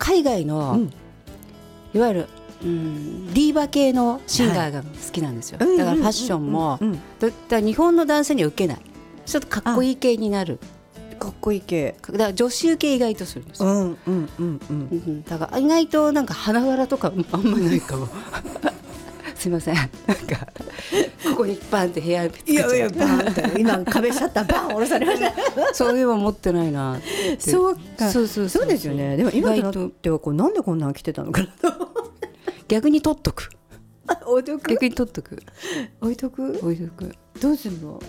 海外の、いわゆるディーバ系のシンガーが好きなんですよ、だからファッションも、だから日本の男性には受けない、ちょっとかっこいい系になる、 かっこいい系だから女子受け意外とするんですよ、だから意外となんか花柄とかあんまないかもすいません、なんかここにバンって部屋作っちゃう、 いやバンって今壁シャッターバン下ろされましたそういえば持ってないなって。 そうか、そうですよね。でも今となってはなんでこんなの着てたのかなと逆に取っとく置いとく、 逆に取っとく、 置いとく、どうするの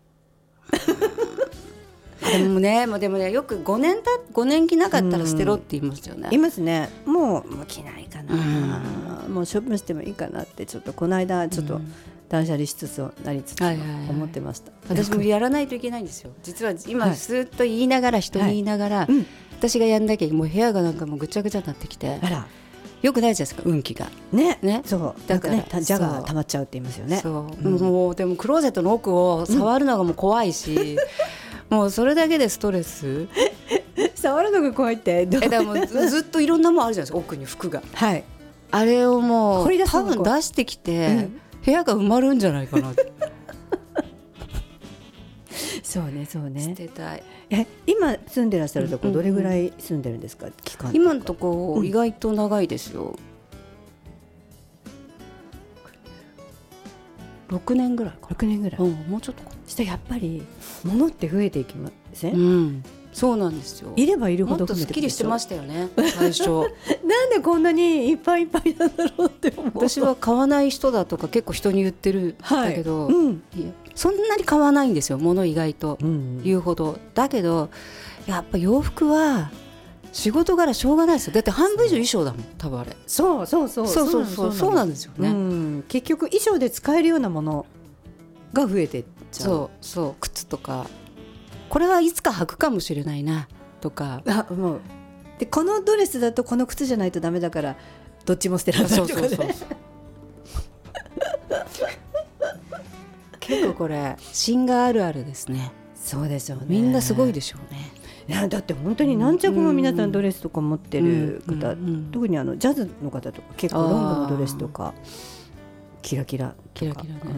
でもねよく5年着なかったら捨てろって言いますよね、 いますね。もう着ないかな、もう処分してもいいかなってちょっとこの間ちょっと断捨離しつつなりつつ思ってました、 私もやらないといけないんですよ実は今ずっと言いながら、人に言いながら、私がやんなきゃもう部屋がなんかもうぐちゃぐちゃになってきて、 あらよくないじゃないですか運気がね、そうだからね、ジャが溜まっちゃうって言いますよね。 もうでもクローゼットの奥を触るのがもう怖いし、もうそれだけでストレス触るのが怖いってだからもうずっといろんなもんあるじゃないですか、奥に服が、あれをもう多分出してきて、部屋が埋まるんじゃないかなってそうね捨てたい。 今住んでらっしゃるとこどれぐらい住んでるんですか、期間。 今のとこ意外と長いですよ、6年ぐらいかな。 6年ぐらい、 もうちょっとかな。 したらやっぱり物って増えていきません、 そうなんですよ。 いればいるほどもっとすっきりしてましたよね最初なんでこんなにいっぱいいっぱいなんだろうって思う。 私は買わない人だとか結構人に言ってるんだけど、いやそんなに買わないんですよ物意外と、言うほどだけどやっぱ洋服は仕事柄しょうがないですよ。だって半分以上衣装だもん多分あれ。そうなんですよね、 結局衣装で使えるようなものが増えてっちゃう。 そう靴とかこれはいつか履くかもしれないなとか、 もうでこのドレスだとこの靴じゃないとダメだからどっちも捨てられないとかね。 結構これシンガーあるあるですね。 そうでしょうね。 みんなすごいでしょうね。 いやだって本当に何着も皆さんドレスとか持ってる方、特にジャズの方とか結構ロングのドレスとかキラキラね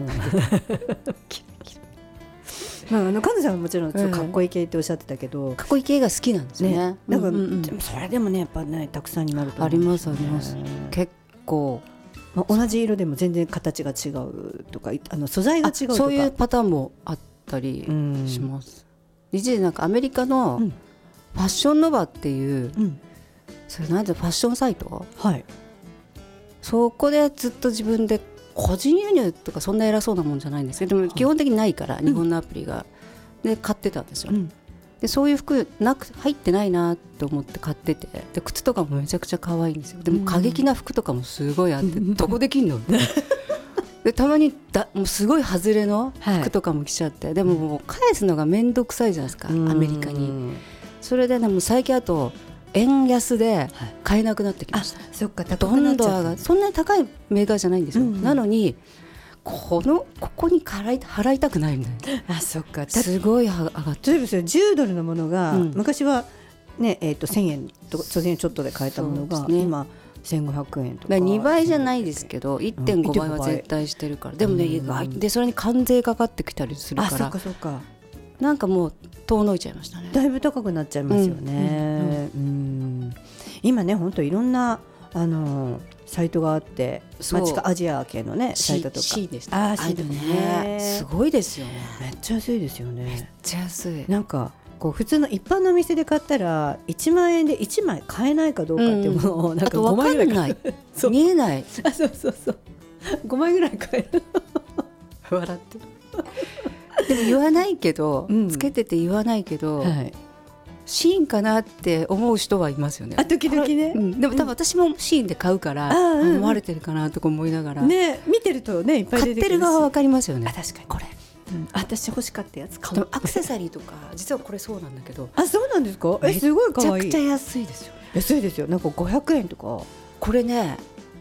まあ、彼女はもちろんちょっとかっこいい系っておっしゃってたけど、 かっこいい系が好きなんですね。 だから、でもそれでもねやっぱねたくさんになると思う、 ありますあります。結構、 同じ色でも全然形が違うとか素材が違うとかそういうパターンもあったりします。一時なんかアメリカのファッションノバっていう、それなんてファッションサイト、そこでずっと自分で個人輸入とかそんな偉そうなもんじゃないんですけど、でも基本的にないから、日本のアプリがで買ってたんですよ、でそういう服入ってないなと思って買ってて、で靴とかもめちゃくちゃ可愛いんですよ。でも過激な服とかもすごいあって、どこできんのでたまにもうすごい外れの服とかも着ちゃって、でももう返すのが面倒くさいじゃないですか、アメリカに。それでねもう最近あと円安で買えなくなってきました。 そっか、 どんどん上がる。そんなに高いメーカーじゃないんですよ、なのにここに払いたくないみたいな。 そっか、 すごい上がってる。 10ドルのものが、昔は、ね1000円とか1000円ちょっとで買えたものが、今1500円とか。 2倍じゃないですけど 1.5 倍は絶対してるから、でもね意外でそれに関税かかってきたりするから、 そっかなんかもう遠のいちゃいましたね。 だいぶ高くなっちゃいますよね。今ね本当いろんなサイトがあって、アジア系のねサイトとか C でした。 C ね、 すごいですよね。 めっちゃ安いですよね。 めっちゃ安い。 なんかこう普通の一般のお店で買ったら1万円で1枚買えないかどうかっていうものをなんか5枚ぐらい買える。 見えない。 そう5枚ぐらい買える。 笑ってる。でも言わないけど、つけてて言わないけど、シーンかなって思う人はいますよね。 時々ね、 でも多分私もシーンで買うから、思われてるかなとか思いながら、 ね、見てるとねいっぱい出てくるし、 買ってる側は分かりますよね。 確かにこれ、私欲しかったやつ買う。アクセサリーとか実はこれそうなんだけど。 そうなんですか。すごい可愛い。 めちゃくちゃ安いですよ。 安いですよ。なんか500円とか。 これね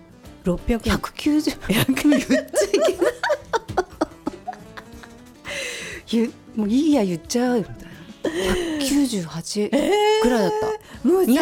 600円 190円言っちゃいけないもういいや言っちゃうみたいな。198円ぐらいだった。 もう